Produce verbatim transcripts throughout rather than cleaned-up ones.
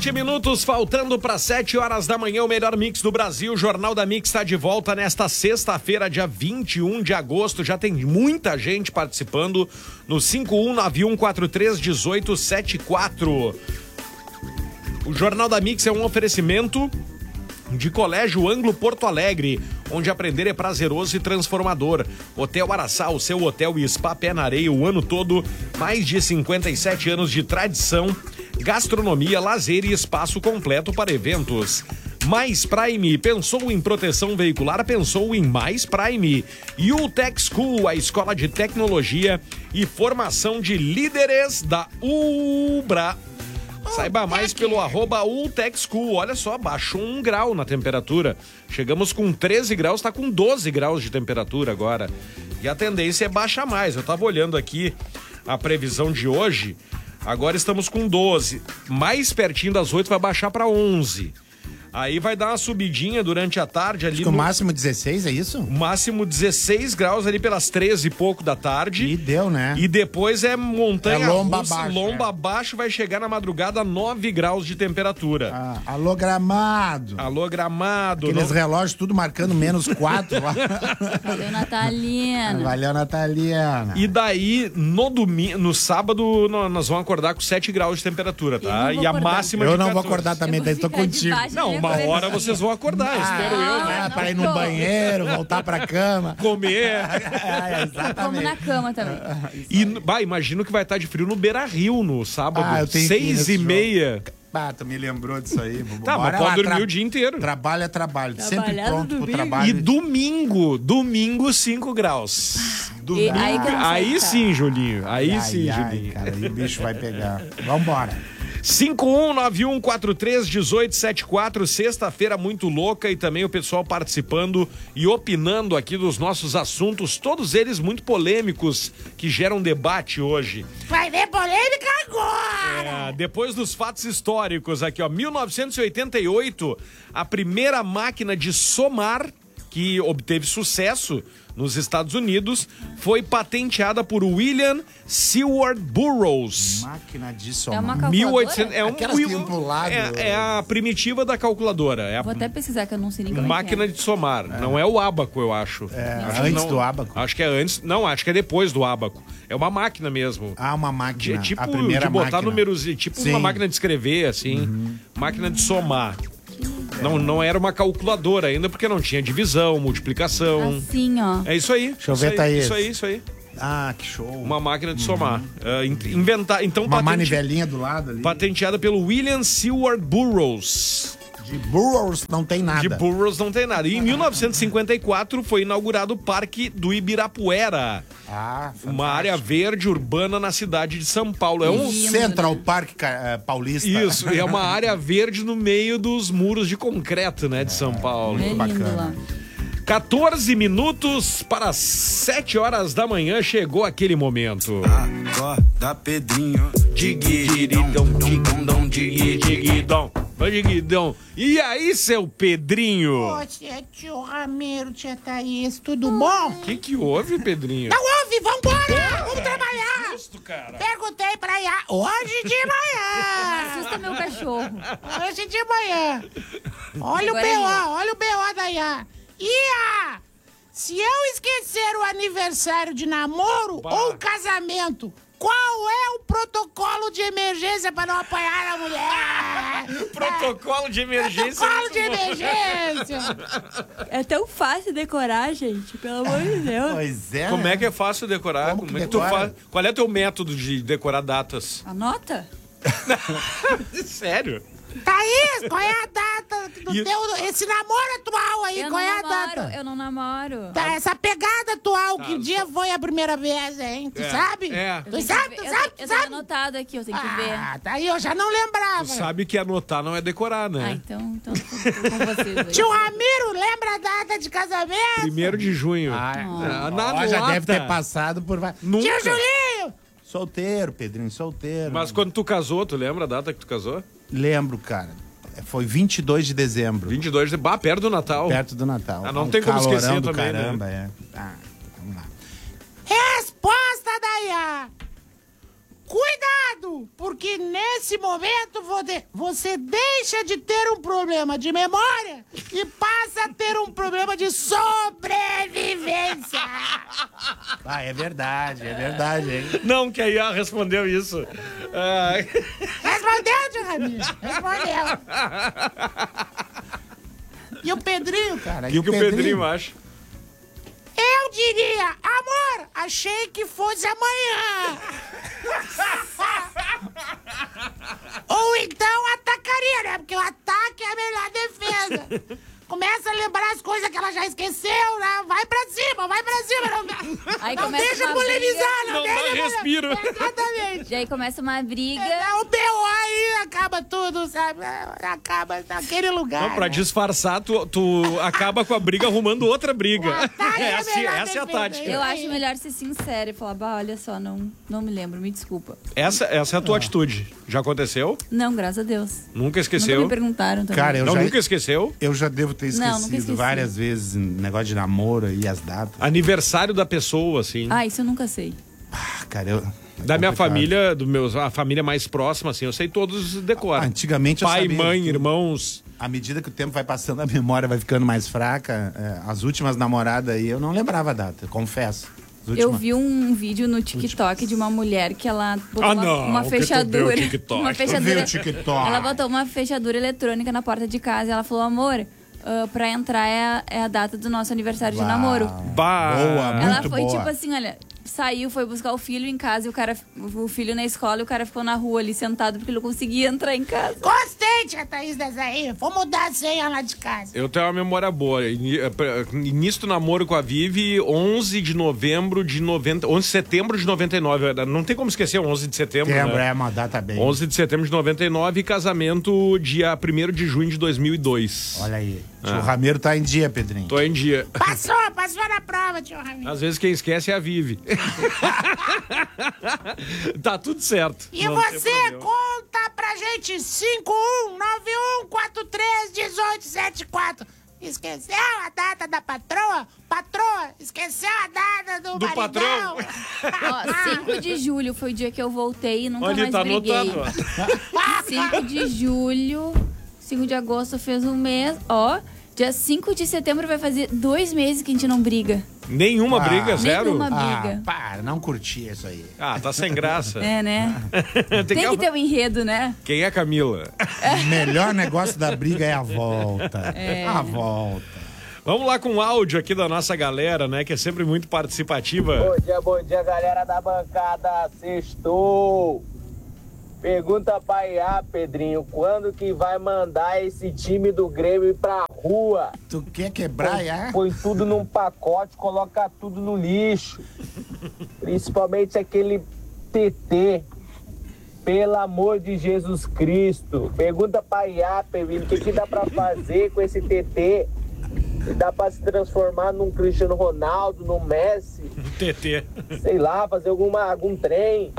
vinte minutos faltando para sete horas da manhã, o melhor mix do Brasil. O Jornal da Mix está de volta nesta sexta-feira, dia vinte e um de agosto. Já tem muita gente participando no cinco um nove um quatro três um oito sete quatro. O Jornal da Mix é um oferecimento de Colégio Anglo Porto Alegre, onde aprender é prazeroso e transformador. Hotel Araçá, o seu hotel e spa pé na areia o ano todo. Mais de cinquenta e sete anos de tradição. Gastronomia, lazer e espaço completo para eventos. Mais Prime, pensou em proteção veicular, pensou em Mais Prime. E o Tech School, a escola de tecnologia e formação de líderes da Ubra. Saiba mais pelo arroba Ultech School. Olha só, baixou um grau na temperatura. Chegamos com treze graus, está com doze graus de temperatura agora. E a tendência é baixar mais. Eu estava olhando aqui a previsão de hoje. Agora estamos com doze. Mais pertinho das oito vai baixar para onze. Aí vai dar uma subidinha durante a tarde ali. Acho que no... o máximo dezesseis, é isso? O máximo dezesseis graus ali pelas treze e pouco da tarde. E deu, né? E depois é montanha é lomba russa, abaixo. Lomba é. abaixo, vai chegar na madrugada a nove graus de temperatura. Ah, alô, Gramado. Alô, Gramado. Aqueles não... relógios tudo marcando menos quatro lá. Valeu, Natalina. Valeu, Natalina. E daí, no domingo, no sábado, nós vamos acordar com sete graus de temperatura, tá? E a acordar. máxima Eu de não quatorze. vou acordar também, daí tô contigo. Não, uma hora vocês vão acordar, ah, espero eu, né? Ah, para ir no banheiro, voltar pra cama. Comer. É, exatamente. Vamos na cama também. E, bah, imagino que vai estar de frio no Beira-Rio no sábado, Ah, eu tenho seis e meia. Ah, tu me lembrou disso aí. Tá, mas pode dormir tra... o dia inteiro. Trabalho é trabalho, Trabalhar sempre pronto pro domingo. trabalho. E domingo, domingo cinco graus. E aí que eu não sei, aí cara. sim, Julinho. Aí ai, sim, ai, Julinho. Cara, aí o bicho vai pegar. Vambora. cinco um nove um quatro três um oito sete quatro, sexta-feira muito louca e também o pessoal participando e opinando aqui dos nossos assuntos, todos eles muito polêmicos, que geram debate hoje. Vai ver polêmica agora! É, depois dos fatos históricos aqui, ó, mil novecentos e oitenta e oito, a primeira máquina de somar que obteve sucesso nos Estados Unidos foi patenteada por William Seward Burroughs. Máquina de somar. É uma calculadora? mil e oitocentos, é um Aquelas que iam pro lado. é, é a primitiva da calculadora. É a Vou até pesquisar que eu não sei nem como máquina é que de somar. É. Não é o ábaco, eu acho. É, acho antes não, do ábaco. Acho que é antes. Não, acho que é depois do ábaco. É uma máquina mesmo. Ah, uma máquina. É tipo a primeira de botar máquina. números, tipo Sim. uma máquina de escrever, assim. Uhum. Máquina de somar. Não, não era uma calculadora ainda, porque não tinha divisão, multiplicação. Assim, ó. É isso aí. Deixa eu isso ver, aí, Thaís. Isso aí, isso aí. Ah, que show. Uma máquina de somar. Uh, inventar, então, Uma patente, manivelinha do lado ali. patenteada pelo William Seward Burroughs. De Burroughs não tem nada. De Burroughs não tem nada. E em mil novecentos e cinquenta e quatro foi inaugurado o Parque do Ibirapuera. Ah, fantástico. Uma área verde urbana na cidade de São Paulo. É Um um... Central Park uh, Paulista. Isso, é uma área verde no meio dos muros de concreto, né, de São Paulo. É lindo bacana. lá. quatorze minutos para sete horas da manhã, chegou aquele momento. Acorda, Pedrinho. Diguidom, digidom, digidom, digidom. E aí, seu Pedrinho? Ô, tia, tio Ramiro, tia Thaís, tudo bom? O que que houve, Pedrinho? Não ouve, vambora! Vamos trabalhar! Justo, cara. Perguntei pra Iá hoje de manhã! Assusta meu cachorro. Hoje de manhã! Olha Agora o é B O, eu. olha o B O da Iá! Iá! Se eu esquecer o aniversário de namoro Bah. ou casamento, qual é o protocolo de emergência para não apanhar a mulher? Protocolo de emergência. Protocolo de muito bom. emergência! É tão fácil decorar, gente. Pelo amor de Deus. Pois é. Como é que é fácil decorar? Como Como, que é que tu decora? faz? Qual é o teu método de decorar datas? Anota? Sério? Thaís, qual é a data do E- teu, esse namoro atual aí? Eu qual não é a namoro, data? eu não namoro. Tá, essa pegada atual, que dia foi a primeira vez, hein? Tu É, sabe? é. Eu Tu tenho sabe, que tu ver- sabe, eu, tu eu tenho sabe? anotado aqui, eu tenho que ver. Ah, tá aí, eu já não lembrava. Tu sabe que anotar não é decorar, Ah, né? então, então tô, tô com vocês aí. Tio Ramiro, lembra a data de casamento? Primeiro de junho. Ah, Ah, na ó, já lata. deve ter passado por... va- Nunca. Tio Julinho! Solteiro, Pedrinho, solteiro. Mas quando tu casou, tu lembra a data que tu casou? Lembro, cara. Foi vinte e dois de dezembro. vinte e dois de... Bah, perto do Natal. Perto do Natal. Ah, não Um tem como calorão esquecer do também, né? caramba, é. Ah, vamos lá. Resposta da Iá. Cuidado! errado, porque nesse momento vo- você deixa de ter um problema de memória e passa a ter um problema de sobrevivência. Ah, é verdade, é verdade, hein? Não, que a Iá respondeu isso. Ah, Respondeu, tio Ramiro, respondeu. E o Pedrinho, cara? o que, que o Pedrinho acha? Eu diria, amor, achei que fosse amanhã. Ou então atacaria, né? Porque o ataque é a melhor defesa. Começa a lembrar as coisas que ela já esqueceu, né? Vai pra cima, vai pra cima. Não, Aí não começa deixa uma polemizar, briga. não, Não deixa dá pole- respiro. Exatamente. E aí começa uma briga. É, o B O aí acaba tudo, sabe? Acaba naquele lugar. Não, pra né? disfarçar, tu, tu acaba com a briga arrumando outra briga. O ataque é Essa, melhor essa é a defesa, tática. Eu acho melhor ser sincera e falar, bah, olha só, não, não me lembro, me desculpa. Essa, essa é a tua atitude. Já aconteceu? Não, graças a Deus. Nunca Nunca esqueceu? me perguntaram também. Cara, eu Não, já, nunca esqueceu? eu já devo ter Não, nunca esquecido esqueci. várias vezes negócio de namoro e as datas. Aniversário da pessoa, assim. Ah, isso eu nunca sei. Ah, cara, eu... Da minha complicado. família, do meus, a família mais próxima, assim, eu sei todos decora. Antigamente eu Pai, sabia mãe, tudo. irmãos. À medida que o tempo vai passando, a memória vai ficando mais fraca. É, as últimas namoradas aí, eu não lembrava a data, confesso. As Eu últimas- vi um vídeo no TikTok de uma mulher que ela botou Ah, uma, não, uma que tu vê o fechadura. TikTok. Uma Tu vê fechadura. o TikTok. Ela botou uma fechadura eletrônica na porta de casa e ela falou, amor, ah, pra entrar é a, é a data do nosso aniversário de Uau. namoro. Bah. Boa, muito Ela foi boa. tipo assim, olha, saiu, foi buscar o filho em casa e o cara, o filho na escola e o cara ficou na rua ali sentado porque ele não conseguia entrar em casa. Gostei, tia Thaís, dessa aí. Vou mudar a senha lá de casa. Eu tenho uma memória boa. Ini- eh, pra- Início do namoro com a Vivi, onze de novembro de noventa... onze de setembro de noventa e nove. Não tem como esquecer o onze de setembro, Setembro né? é uma data bem. onze de setembro de noventa e nove e casamento dia primeiro de junho de dois mil e dois. Olha aí. Ah. O Ramiro tá em dia, Pedrinho. Tô em dia. Passou, passou na prova, tio Ramiro. Às vezes quem esquece é a Vivi. Tá tudo certo. E Não tem você, problema. conta pra gente, cinco um nove um quatro três um oito sete quatro. Esqueceu a data da patroa? Patroa, esqueceu a data do, Do maridão? Ó, cinco de julho foi o dia que eu voltei e nunca Onde mais tá briguei. anotado? ó. cinco de julho, cinco de agosto fez um mês. Ó, dia cinco de setembro vai fazer dois meses que a gente não briga. Nenhuma Ah. briga, zero? Nenhuma Ah, briga. para, não curti isso aí. Ah, tá sem graça. É, né? Tem Tem que- que ter um enredo, né? Quem é a Camila? O melhor negócio da briga é a volta. A volta. Vamos lá com o áudio aqui da nossa galera, né? Que é sempre muito participativa. Bom dia, bom dia, galera da bancada. Sextou. Pergunta pra Iá, Pedrinho, quando que vai mandar esse time do Grêmio pra rua? Tu quer quebrar, é? Põe tudo num pacote, coloca tudo no lixo. Principalmente aquele T T. Pelo amor de Jesus Cristo. Pergunta pra Iá, Pedrinho, o que, que dá pra fazer com esse T T? Se dá pra se transformar num Cristiano Ronaldo, num Messi, T T. sei lá, fazer alguma, algum trem.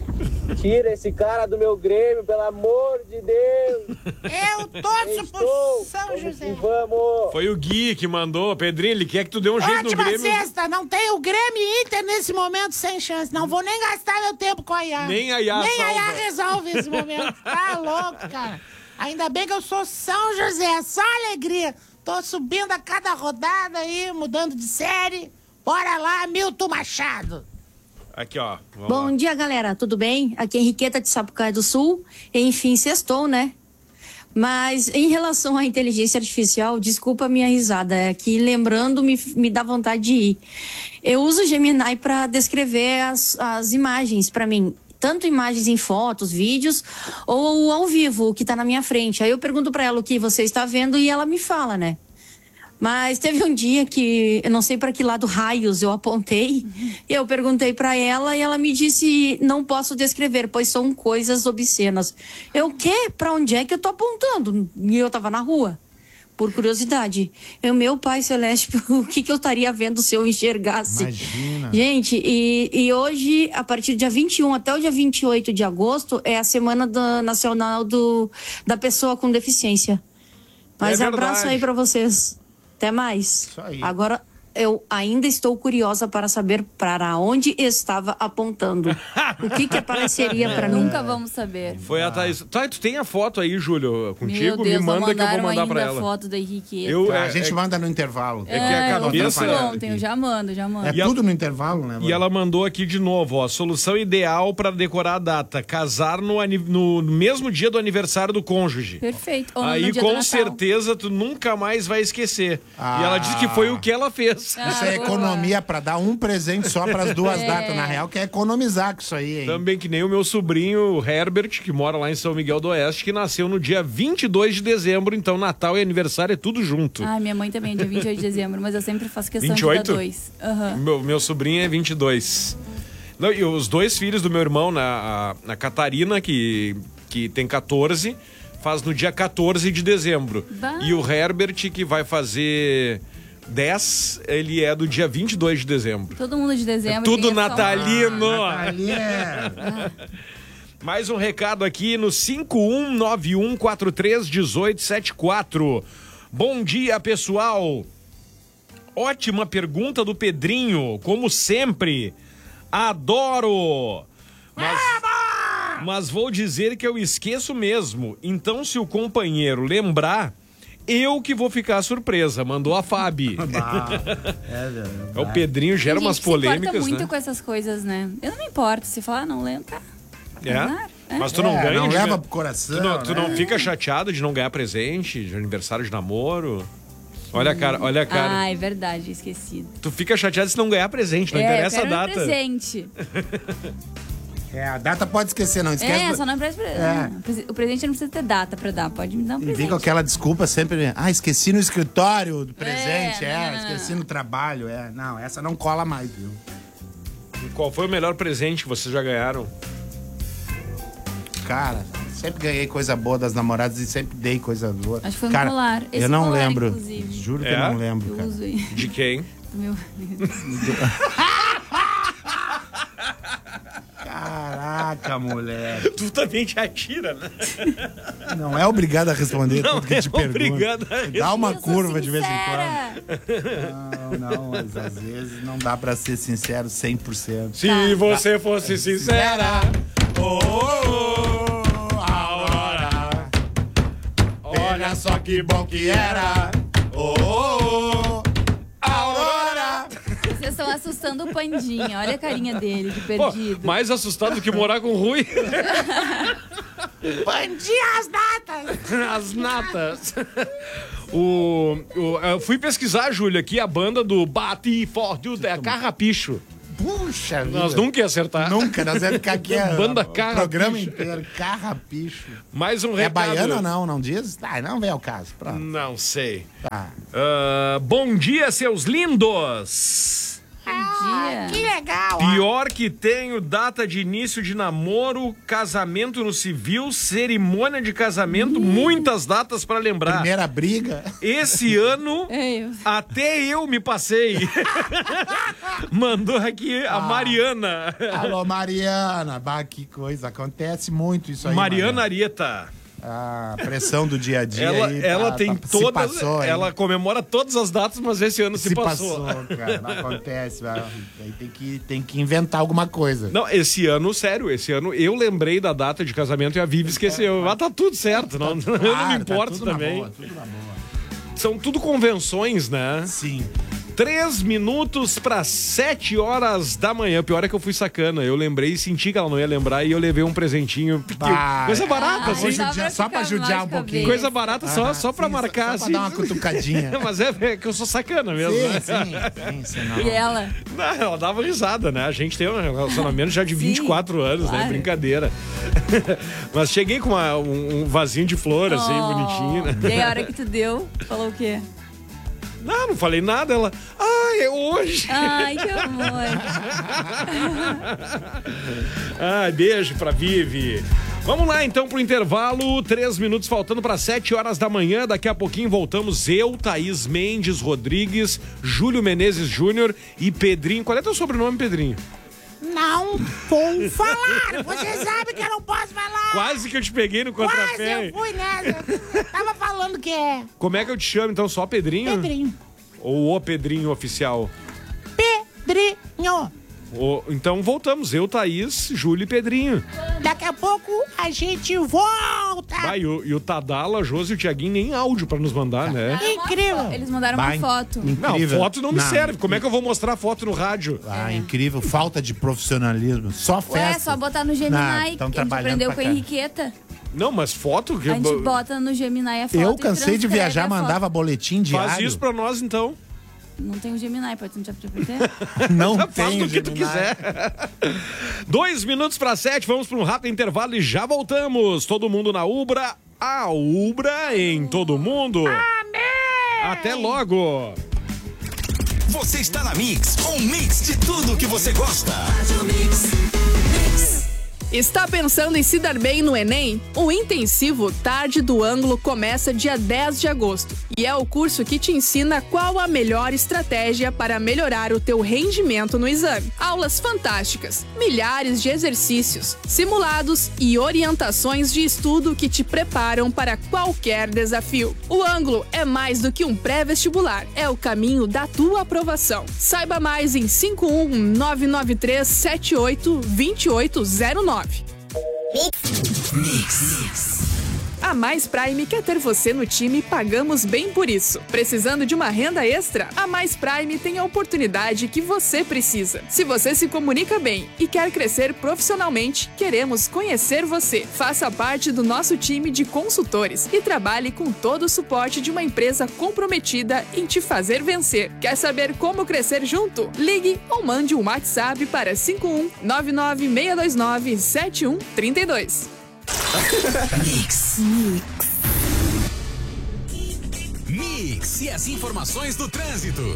Tira esse cara do meu Grêmio, pelo amor de Deus. Eu torço Estou. por São Vamos José. que vamos. Foi o Gui que mandou. Pedrinho, ele quer que tu dê um jeito no Ótima Grêmio. sexta, não tem o Grêmio e Inter nesse momento sem chance. Não vou nem gastar meu tempo com a Iá. Nem a Iá Nem a Iá salva. resolve esse momento. Tá louco, cara. Ainda bem que eu sou São José, só alegria. Tô subindo a cada rodada aí, mudando de série. Bora lá, Milton Machado. Aqui, ó. Vamos Bom lá. dia, galera. Tudo bem? Aqui é Henriqueta de Sapucaí do Sul. Enfim, sextou, né? Mas em relação à inteligência artificial, desculpa a minha risada. É que lembrando me, me dá vontade de ir. Eu uso o Gemini para descrever as, as imagens para mim. Tanto imagens em fotos, vídeos, ou ao vivo, o que tá na minha frente. Aí eu pergunto para ela o que você está vendo e ela me fala, né? Mas teve um dia que eu não sei para que lado raios eu apontei. E eu perguntei para ela e ela me disse: não posso descrever, pois são coisas obscenas. Eu, o quê? Para onde é que eu tô apontando? E eu tava na rua. Por curiosidade. Eu, meu pai celeste, o que, que eu estaria vendo se eu enxergasse? Imagina. Gente, e, e hoje, a partir do dia vinte e um até o dia vinte e oito de agosto, é a Semana da- Nacional do, da Pessoa com Deficiência. Mas É abraço verdade. aí pra vocês. Até mais. Isso aí. Agora, eu ainda estou curiosa para saber para onde estava apontando. O que que apareceria para mim? Nunca vamos saber. Foi a Thaís. Tá, tu tem a foto aí, Júlio, contigo? Meu Deus, Me manda não que eu vou mandaram mandar pra ainda ela. a foto da Henriqueta. Eu, Tá, é, a gente é, manda no intervalo. É que a eu cabeça- fiz ontem, eu já mando, já mando. É E a- tudo no intervalo, né? E ela mandou aqui de novo, ó, solução ideal para decorar a data, casar no, ani- no mesmo dia do aniversário do cônjuge. Perfeito. Ou no Aí dia do com Natal. certeza tu nunca mais vai esquecer. Ah. E ela disse que foi o que ela fez. Ah, Isso é boa. economia pra dar um presente só pras duas É. datas. Na real, quer economizar com isso aí, hein? Também que nem o meu sobrinho o Herbert, que mora lá em São Miguel do Oeste, que nasceu no dia vinte e dois de dezembro, então Natal e aniversário é tudo junto. Ah, minha mãe também é dia vinte e oito de dezembro, mas eu sempre faço questão vinte e oito? de dar dois. Aham. Meu, meu sobrinho é vinte e dois. Não, e os dois filhos do meu irmão, na, a, a Catarina, que, que tem catorze, faz no dia quatorze de dezembro. Bah. E o Herbert, que vai fazer dez, ele é do dia vinte e dois de dezembro. Todo mundo de dezembro. É tudo quem é só- natalino. Ali é... Mais um recado aqui no cinco um nove um quatro três um oito sete quatro. Bom dia, pessoal. Ótima pergunta do Pedrinho, como sempre. Adoro. Mas, mas vou dizer que eu esqueço mesmo. Então, se o companheiro lembrar, eu que vou ficar surpresa. Mandou a Fabi. É, o Pedrinho gera Tem umas gente que se importa polêmicas, muito né? com essas coisas, né? Eu não me importo. Se falar, não lembro, tá? É? Azar, é. Mas tu não É, ganha? não de- leva pro coração, Tu não, tu não né? fica chateado de não ganhar presente de aniversário de namoro? Olha a cara, olha a cara. Ah, é verdade, esquecido. Tu fica chateado se não ganhar presente, não é, interessa eu quero a data. Um presente. É, a data pode esquecer, não esquece. É, do- só não presta presente. É. O presente não precisa ter data pra dar, pode me dar um E presente. vem com aquela desculpa sempre. Ah, esqueci no escritório do presente, É, é, não, não, não, esqueci não. no trabalho, é. Não, essa não cola mais, viu? E qual foi o melhor presente que vocês já ganharam? Cara, sempre ganhei coisa boa das namoradas e sempre dei coisa boa. Acho que foi um Cara, colar. Esse eu não colar, lembro. inclusive. Juro que É? eu não lembro, Eu cara. uso aí. De quem? Do meu... Caraca, mulher. Tu também te atira, né? Não é obrigado a responder Não tudo que é te pergunta. obrigado a Dá uma Eu sou curva de vez em quando. sincera. Não, não, mas às vezes não dá pra ser sincero cem por cento. Se Tá. você fosse sincera. Oh, oh, oh, Aurora. Olha só que bom que era. Oh, oh, oh, Aurora. Vocês estão assustando o Pandinha. Olha a carinha dele, de Pô, perdido. mais assustado do que morar com o Rui. Bandia as datas! As natas. O, o, eu fui pesquisar, Júlio, aqui a banda do Bate Forte, é a Carrapicho. Puxa vida. Nós nunca ia acertar. Nunca, nós vamos ficar aqui a- Banda o Carrapicho. programa inteiro, carrapicho. Mais um É recado. baiano ou não? Não diz? Ah, não vem ao caso. Pronto. Não sei. Tá. Ah, bom dia, seus lindos. Dia. Que legal! ó. Pior que tenho data de início de namoro, casamento no civil, cerimônia de casamento, muitas datas pra lembrar. Primeira briga. Esse ano, É eu. até eu me passei. Mandou aqui a Mariana. Alô, Mariana. Bah, que coisa. Acontece muito isso aí. Mariana Arieta. A pressão do dia a dia Ela, aí. ela tá- tem tá- se todas. passou, hein? ela comemora todas as datas, mas esse ano se, se passou. passou, cara. Não acontece. vai. Aí tem que, tem que inventar alguma coisa. Não, esse ano, sério, esse ano eu lembrei da data de casamento e a Vivi esqueceu. Mas tá tudo certo, não, eu não me Claro, importo tá tudo na também. boa, tudo na boa. São tudo convenções, né? Sim. Três minutos para sete horas da manhã. O pior é que eu fui sacana. Eu lembrei e senti que ela não ia lembrar e eu levei um presentinho. Bah, Coisa barata, Ah, assim. só pra Só pra ficar judiar mais um pouquinho. cabeça. Coisa barata só, Ah, só pra sim, marcar, só assim. pra dar uma cutucadinha. Mas é, é que eu sou sacana mesmo, Sim, né? sim, sim, senão... E ela? Não, ela dava risada, né? A gente tem um relacionamento já de vinte e quatro anos, né? claro. Brincadeira. Mas cheguei com uma- um, um vasinho de flor, assim, Oh. bonitinho, né? E aí, a hora que tu deu, falou o quê? Não, não falei nada. Ela, ah, é hoje. Ai, que amor. Ai, beijo pra Vivi. Vamos lá então pro intervalo, três minutos faltando para sete horas da manhã. Daqui a pouquinho voltamos eu, Thaís Mendes Rodrigues, Júlio Menezes Júnior e Pedrinho. Qual é teu sobrenome, Pedrinho? Não vou falar! Você sabe que eu não posso falar! Quase que eu te peguei no Quase contrapé. eu fui nessa! Tava falando que é Como é que eu te chamo então? Só Pedrinho? Pedrinho. Ou o Pedrinho oficial? Pedrinho. O, então voltamos, eu, Thaís, Júlio e Pedrinho. Daqui a pouco a gente volta. Vai, e, o, e o Tadala, Josi e o Thiaguinho nem áudio pra nos mandar, né? Incrível. Eles mandaram uma Vai. foto. Incrível. Não, foto não me Não. serve. Como é que eu vou mostrar foto no rádio? Ah, incrível. Falta de profissionalismo. Só festa. Ué, só botar no Gemini, Não, que tão a gente trabalhando aprendeu pra com a cá. Henriqueta. Não, mas foto... A gente bota no Gemini a foto Eu e cansei de transcreve viajar, a foto. mandava boletim diário. Faz isso pra nós, então. Não tem o Gemini, pode não te apresentar? Não Faz tenho do que tu Gemini. quiser. Dois minutos para sete, vamos para um rápido intervalo e já voltamos. Todo mundo na Ubra, a Ubra em todo mundo. Amém! Até logo. Você está na Mix, um mix de tudo que você gosta. Está pensando em se dar bem no Enem? O intensivo Tarde do Ângulo começa dia dez de agosto e é o curso que te ensina qual a melhor estratégia para melhorar o teu rendimento no exame. Aulas fantásticas, milhares de exercícios, simulados e orientações de estudo que te preparam para qualquer desafio. O Ângulo é mais do que um pré-vestibular, é o caminho da tua aprovação. Saiba mais em cinco um nove nove três sete oito dois oito zero nove. Mix. A Mais Prime quer ter você no time e pagamos bem por isso. Precisando de uma renda extra? A Mais Prime tem a oportunidade que você precisa. Se você se comunica bem e quer crescer profissionalmente, queremos conhecer você. Faça parte do nosso time de consultores e trabalhe com todo o suporte de uma empresa comprometida em te fazer vencer. Quer saber como crescer junto? Ligue ou mande um WhatsApp para cinco um nove nove seis dois nove sete um três dois. Mix. Mix e as informações do trânsito.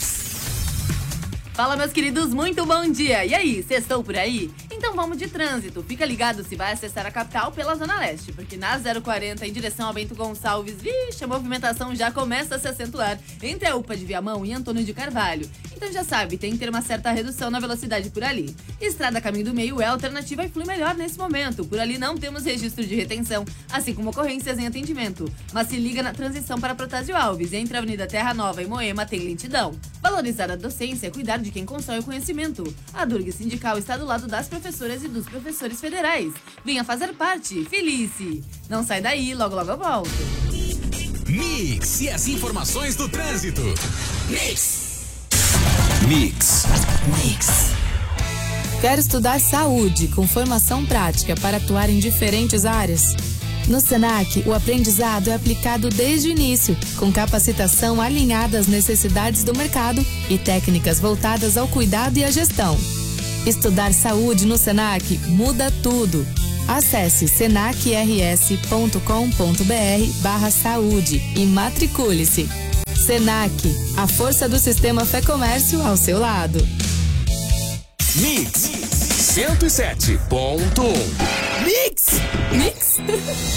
Fala, meus queridos, muito bom dia! E aí, vocês estão por aí? Então vamos de trânsito. Fica ligado se vai acessar a capital pela Zona Leste, porque na zero quarenta, em direção a Bento Gonçalves, vixe, a movimentação já começa a se acentuar entre a UPA de Viamão e Antônio de Carvalho. Então já sabe, tem que ter uma certa redução na velocidade por ali. Estrada Caminho do Meio é a alternativa e flui melhor nesse momento. Por ali não temos registro de retenção, assim como ocorrências em atendimento. Mas se liga na transição para Protásio Alves, entre a Avenida Terra Nova e Moema tem lentidão. Valorizar a docência é cuidar de quem constrói o conhecimento. A Durga Sindical está do lado das professoras e dos professores federais. Venha fazer parte. Felice! Não sai daí, logo logo eu volto. Mix e as informações do trânsito. Mix. Mix. Mix. Quer estudar saúde com formação prática para atuar em diferentes áreas? No Senac, o aprendizado é aplicado desde o início, com capacitação alinhada às necessidades do mercado e técnicas voltadas ao cuidado e à gestão. Estudar saúde no Senac muda tudo. Acesse senacrs.com.br barra saúde e matricule-se. Senac, a força do sistema Fé Comércio ao seu lado. Mix cento e sete ponto um. Mix! Mix!